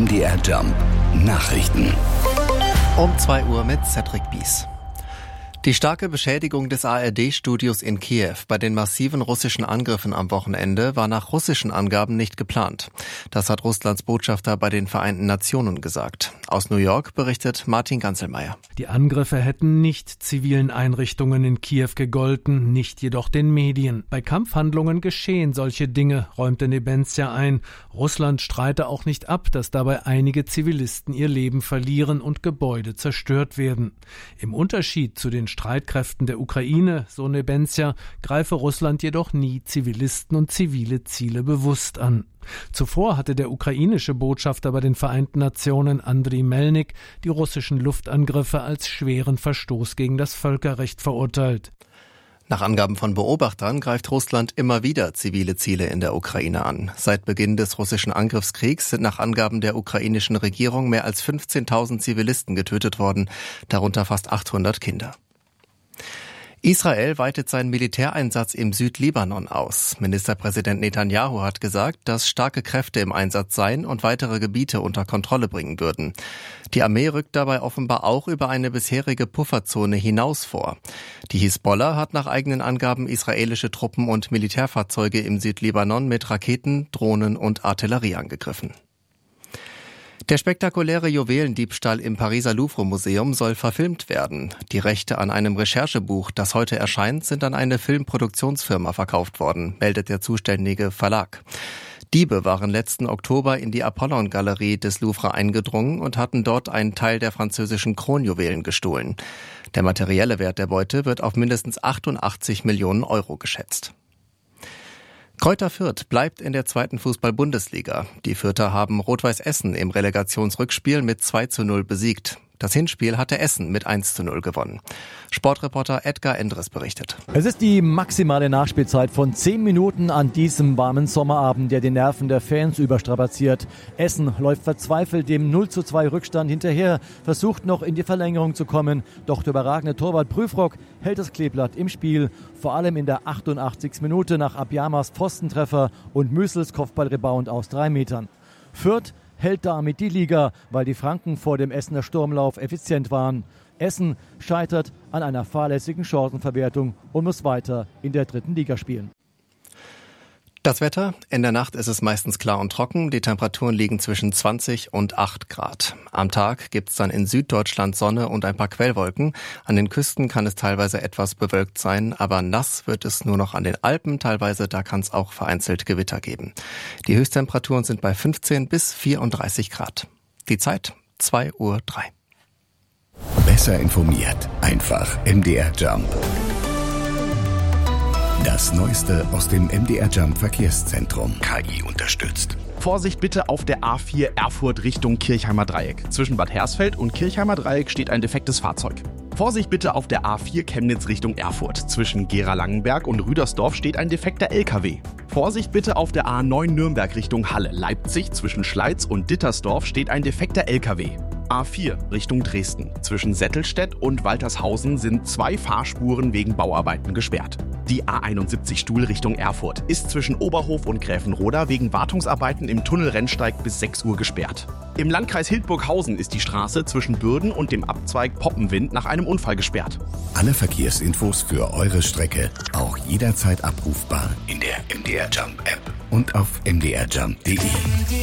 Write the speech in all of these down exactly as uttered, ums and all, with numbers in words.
M D R Jump Nachrichten. Um zwei Uhr mit Cedric Bies. Die starke Beschädigung des A R D-Studios in Kiew bei den massiven russischen Angriffen am Wochenende war nach russischen Angaben nicht geplant. Das hat Russlands Botschafter bei den Vereinten Nationen gesagt. Aus New York berichtet Martin Ganzelmeier. Die Angriffe hätten nicht zivilen Einrichtungen in Kiew gegolten, nicht jedoch den Medien. Bei Kampfhandlungen geschehen solche Dinge, räumte Nebenzia ein. Russland streite auch nicht ab, dass dabei einige Zivilisten ihr Leben verlieren und Gebäude zerstört werden. Im Unterschied zu den Streitkräften der Ukraine, so Nebenzia, greife Russland jedoch nie Zivilisten und zivile Ziele bewusst an. Zuvor hatte der ukrainische Botschafter bei den Vereinten Nationen, Andriy Melnik, die russischen Luftangriffe als schweren Verstoß gegen das Völkerrecht verurteilt. Nach Angaben von Beobachtern greift Russland immer wieder zivile Ziele in der Ukraine an. Seit Beginn des russischen Angriffskriegs sind nach Angaben der ukrainischen Regierung mehr als fünfzehntausend Zivilisten getötet worden, darunter fast achthundert Kinder. Israel weitet seinen Militäreinsatz im Südlibanon aus. Ministerpräsident Netanyahu hat gesagt, dass starke Kräfte im Einsatz seien und weitere Gebiete unter Kontrolle bringen würden. Die Armee rückt dabei offenbar auch über eine bisherige Pufferzone hinaus vor. Die Hisbollah hat nach eigenen Angaben israelische Truppen und Militärfahrzeuge im Südlibanon mit Raketen, Drohnen und Artillerie angegriffen. Der spektakuläre Juwelendiebstahl im Pariser Louvre-Museum soll verfilmt werden. Die Rechte an einem Recherchebuch, das heute erscheint, sind an eine Filmproduktionsfirma verkauft worden, meldet der zuständige Verlag. Diebe waren letzten Oktober in die Apollon-Galerie des Louvre eingedrungen und hatten dort einen Teil der französischen Kronjuwelen gestohlen. Der materielle Wert der Beute wird auf mindestens achtundachtzig Millionen Euro geschätzt. Greuther Fürth bleibt in der zweiten Fußball-Bundesliga. Die Fürther haben Rot-Weiß Essen im Relegationsrückspiel mit zwei zu null besiegt. Das Hinspiel hatte Essen mit eins zu null gewonnen. Sportreporter Edgar Endres berichtet. Es ist die maximale Nachspielzeit von zehn Minuten an diesem warmen Sommerabend, der die Nerven der Fans überstrapaziert. Essen läuft verzweifelt dem null zu zwei Rückstand hinterher, versucht noch in die Verlängerung zu kommen. Doch der überragende Torwart Prüfrock hält das Kleeblatt im Spiel. Vor allem in der achtundachtzigsten Minute nach Abyamas Pfostentreffer und Müssels Kopfballrebound aus drei Metern. Fürth hält damit die Liga, weil die Franken vor dem Essener Sturmlauf effizient waren. Essen scheitert an einer fahrlässigen Chancenverwertung und muss weiter in der dritten Liga spielen. Das Wetter: In der Nacht ist es meistens klar und trocken. Die Temperaturen liegen zwischen zwanzig und acht Grad. Am Tag gibt's dann in Süddeutschland Sonne und ein paar Quellwolken. An den Küsten kann es teilweise etwas bewölkt sein, aber nass wird es nur noch an den Alpen teilweise. Da kann es auch vereinzelt Gewitter geben. Die Höchsttemperaturen sind bei fünfzehn bis vierunddreißig Grad. Die Zeit zwei Uhr drei. Besser informiert. Einfach M D R Jump. Das Neueste aus dem M D R Jump Verkehrszentrum. K I unterstützt. Vorsicht bitte auf der A vier Erfurt Richtung Kirchheimer Dreieck. Zwischen Bad Hersfeld und Kirchheimer Dreieck steht ein defektes Fahrzeug. Vorsicht bitte auf der A vier Chemnitz Richtung Erfurt. Zwischen Gera-Langenberg und Rüdersdorf steht ein defekter L K W. Vorsicht bitte auf der A neun Nürnberg Richtung Halle-Leipzig. Zwischen Schleiz und Dittersdorf steht ein defekter L K W. A vier Richtung Dresden. Zwischen Settelstedt und Waltershausen sind zwei Fahrspuren wegen Bauarbeiten gesperrt. Die A einundsiebzig Stuhl Richtung Erfurt ist zwischen Oberhof und Gräfenroda wegen Wartungsarbeiten im Tunnel Rennsteig bis sechs Uhr gesperrt. Im Landkreis Hildburghausen ist die Straße zwischen Bürden und dem Abzweig Poppenwind nach einem Unfall gesperrt. Alle Verkehrsinfos für eure Strecke auch jederzeit abrufbar in der M D R Jump App und auf m d r jump punkt d e.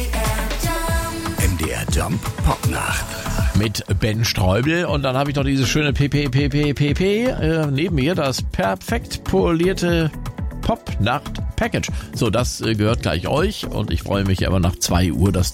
M D R Jump Popnacht. Mit Ben Streubel und dann habe ich noch dieses schöne P P P P P P äh, neben mir, das perfekt polierte Popnacht Package. So, das äh, gehört gleich euch und ich freue mich aber nach zwei Uhr, das